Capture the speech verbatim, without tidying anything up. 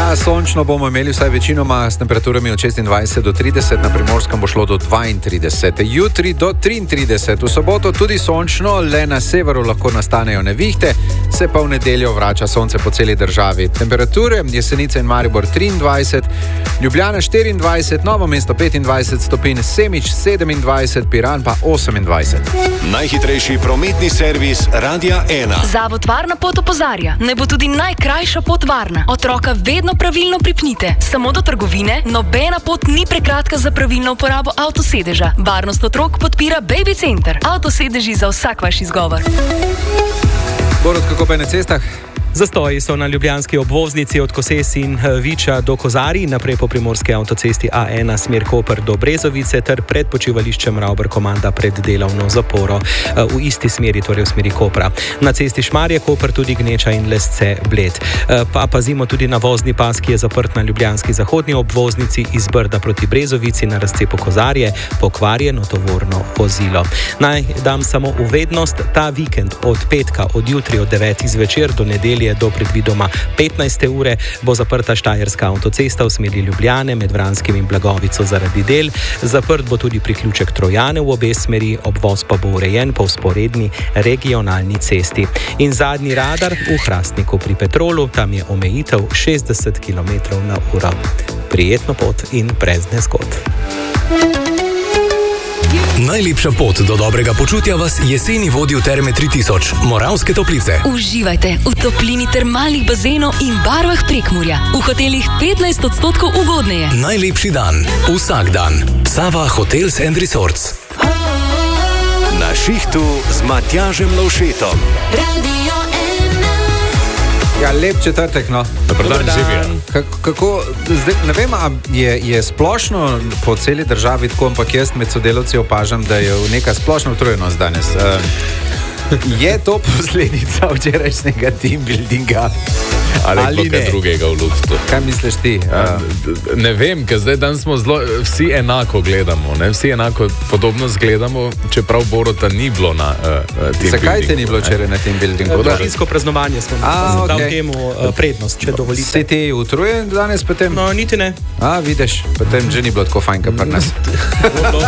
Ja, sončno bomo imeli vsaj večinoma s temperaturami od šestindvajset do trideset, na Primorskem bo šlo do dvaintrideset, jutri do triintrideset, v soboto tudi sončno, le na severu lahko nastanejo nevihte, se pa v nedeljo vrača sonce po celi državi. Temperature Jesenice in Maribor triindvajset, Ljubljana štiriindvajset, Novo mesto petindvajset stopinj, Semič sedemindvajset, Piran pa osemindvajset. Najhitrejši prometni servis Radia ena. Zavod Varna pot opozarja, ne bo tudi najkrajša pot varna. Otroka vedno pravilno pripnite. Samo do trgovine, nobena pot ni prekratka za pravilno uporabo avtosedeža. Varnost otrok podpira Baby Center. Avtosedeži za vsak vaš izgovor. Borut, kako pa je na cestah? Zastoji so na ljubljanski obvoznici od Koses in Viča do Kozarij, naprej po primorski avtocesti A ena smer Koper do Brezovice ter pred počivališčem Ravber komanda pred delovno zaporo v isti smeri, torej v smeri Kopra. Na cesti Šmarje Koper tudi Gneča in Lesce Bled. Pa pazimo tudi na vozni pas, ki je zaprt na ljubljanski zahodni obvoznici iz Brda proti Brezovici na razcepu Kozarje, pokvarjeno tovorno vozilo. Naj dam samo uvednost, ta vikend od petka, od jutri od devetih zvečer do nedelje do predvidoma petnajste ure bo zaprta Štajerska avtocesta v smeri Ljubljane med Vranskim in Blagovico zaradi del. Zaprt bo tudi priključek Trojane v obe smeri, obvoz pa bo urejen po vzporedni regionalni cesti. In zadnji radar v Hrastniku pri Petrolu, tam je omejitev šestdeset kilometrov na uro. Prijetno pot in brez nezgod. Najlepša pot do dobrega počutja vas jeseni vodi v Terme tri tisoč, Moravske Toplice. Uživajte v toplini termalnih bazenov in barvah Prekmurja. V hotelih petnajst odstotkov ugodneje. Najlepši dan, vsak dan. Sava Hotels and Resorts. Na šihtu z Matjažem Lovšetom. Ja, lep četrtek, no. Dobar dan, živijo. Kako, kako, zdaj, ne vem, a je, je splošno po celi državi tako, ampak jaz med sodelavci opažam, da je neka splošna utrujenost danes. Uh, je to posledica včerajšnjega team buildinga? Ali, ali kaj drugega v ljudstvu? Kaj misliš ti? Uh, ne vem, ker zdaj dan smo zelo, vsi enako gledamo, ne? Vsi enako podobno zgledamo, čeprav Borota ni bilo na uh, team buildingu. Zakaj te ni bilo včeraj na team buildingu? Družinsko praznovanje smo A, dal okay. temu uh, prednost, če dovolite. Si ti utrujen danes potem? No, niti ne. A, vidiš, potem že ni bilo tako fajn, kot pri nas.